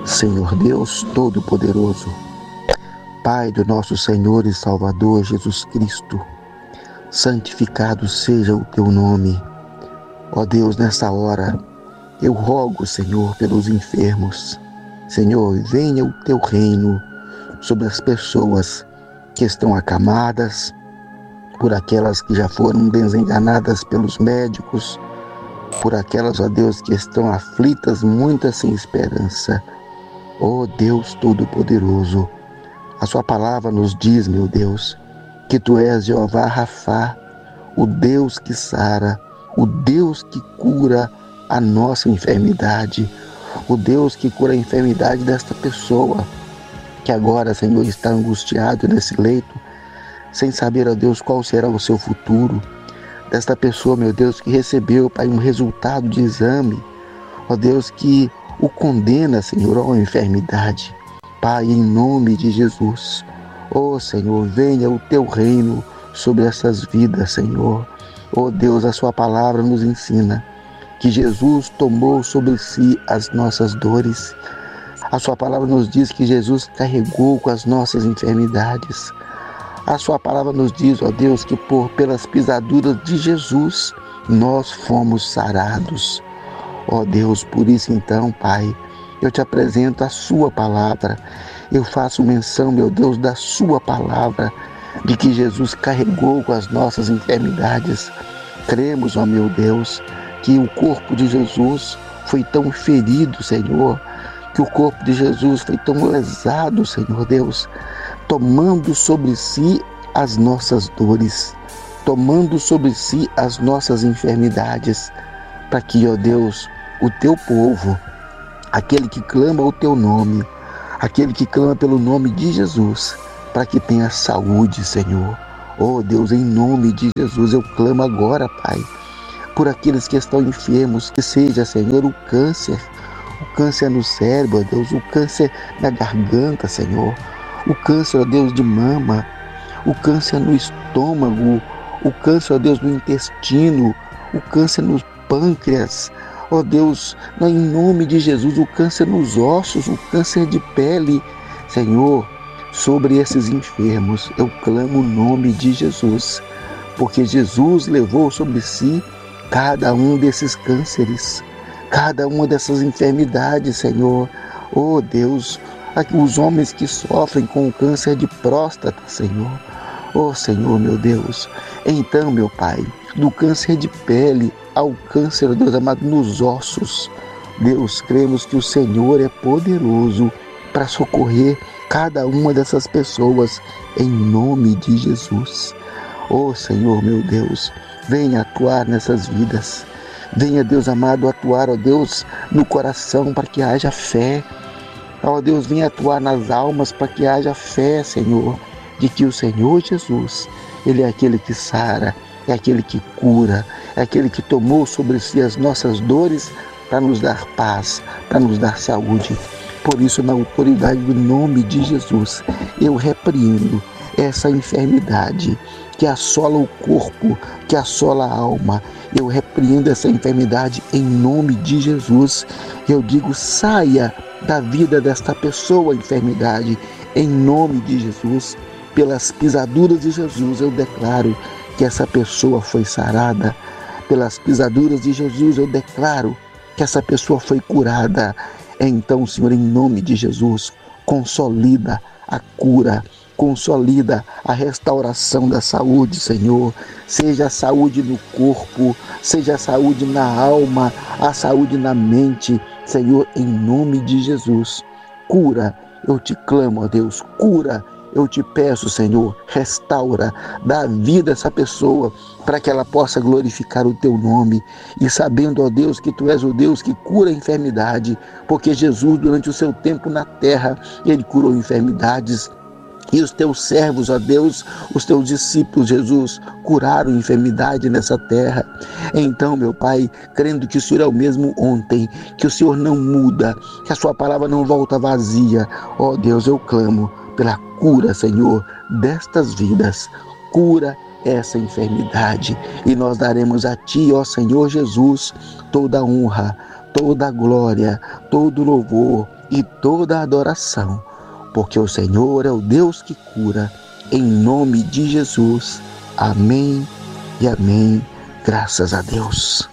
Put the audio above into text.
Senhor Deus Todo-Poderoso, Pai do nosso Senhor e Salvador Jesus Cristo, santificado seja o teu nome. Ó Deus, nessa hora, eu rogo, Senhor, pelos enfermos. Senhor, venha o teu reino sobre as pessoas que estão acamadas, por aquelas que já foram desenganadas pelos médicos, por aquelas, ó Deus, que estão aflitas, muitas sem esperança. Ó Deus Todo-Poderoso, a sua palavra nos diz, meu Deus, que tu és Jeová Rafá, o Deus que sara, o Deus que cura a nossa enfermidade, o Deus que cura a enfermidade desta pessoa que agora, Senhor, está angustiado nesse leito, sem saber, ó Deus, qual será o seu futuro. Desta pessoa, meu Deus, que recebeu, Pai, um resultado de exame, ó Deus, que o condena, Senhor, à enfermidade. Pai, em nome de Jesus, ó Senhor, venha o teu reino sobre essas vidas, Senhor. Ó Deus, a sua palavra nos ensina que Jesus tomou sobre si as nossas dores. A sua palavra nos diz que Jesus carregou com as nossas enfermidades. A sua palavra nos diz, ó Deus, que pelas pisaduras de Jesus nós fomos sarados. Ó Deus, por isso então, Pai, eu te apresento a sua palavra. Eu faço menção, meu Deus, da sua palavra, de que Jesus carregou com as nossas enfermidades. Cremos, ó meu Deus, que o corpo de Jesus foi tão ferido, Senhor, que o corpo de Jesus foi tão lesado, Senhor Deus, tomando sobre si as nossas dores, tomando sobre si as nossas enfermidades, para que, ó Deus, o teu povo, aquele que clama o teu nome, aquele que clama pelo nome de Jesus, para que tenha saúde, Senhor. Oh Deus, em nome de Jesus, eu clamo agora, Pai, por aqueles que estão enfermos, que seja, Senhor, o câncer no cérebro, ó Deus, o câncer na garganta, Senhor, o câncer, ó Deus, de mama, o câncer no estômago, o câncer, ó Deus, no intestino, o câncer no pâncreas, ó Deus, em nome de Jesus, o câncer nos ossos, o câncer de pele, Senhor, sobre esses enfermos, eu clamo o nome de Jesus, porque Jesus levou sobre si cada um desses cânceres, cada uma dessas enfermidades, Senhor. Oh Deus, os homens que sofrem com o câncer de próstata, Senhor. Oh Senhor, meu Deus. Então, meu Pai, do câncer de pele ao câncer, Deus amado, nos ossos, Deus, cremos que o Senhor é poderoso para socorrer cada uma dessas pessoas, em nome de Jesus. Oh Senhor, meu Deus, venha atuar nessas vidas. Venha, Deus amado, atuar, ó Deus, no coração para que haja fé. Ó Deus, venha atuar nas almas para que haja fé, Senhor, de que o Senhor Jesus, Ele é aquele que sara, é aquele que cura, é aquele que tomou sobre si as nossas dores para nos dar paz, para nos dar saúde. Por isso, na autoridade do nome de Jesus, eu repreendo essa enfermidade que assola o corpo, que assola a alma. Eu repreendo essa enfermidade em nome de Jesus. Eu digo, saia da vida desta pessoa, enfermidade, em nome de Jesus. Pelas pisaduras de Jesus, eu declaro que essa pessoa foi sarada. Pelas pisaduras de Jesus, eu declaro que essa pessoa foi curada. Então, Senhor, em nome de Jesus, consolida a cura, consolida a restauração da saúde, Senhor. Seja a saúde no corpo, seja a saúde na alma, a saúde na mente, Senhor, em nome de Jesus. Cura, eu te clamo, ó Deus, cura. Eu te peço, Senhor, restaura, dá vida a essa pessoa, para que ela possa glorificar o teu nome. E sabendo, ó Deus, que tu és o Deus que cura a enfermidade, porque Jesus, durante o seu tempo na terra, ele curou enfermidades. E os teus servos, ó Deus, os teus discípulos, Jesus, curaram enfermidade nessa terra. Então, meu Pai, crendo que o Senhor é o mesmo ontem, que o Senhor não muda, que a sua palavra não volta vazia, ó Deus, eu clamo pela cura, Senhor, destas vidas. Cura essa enfermidade e nós daremos a Ti, ó Senhor Jesus, toda a honra, toda a glória, todo o louvor e toda a adoração, porque o Senhor é o Deus que cura, em nome de Jesus. Amém e amém. Graças a Deus.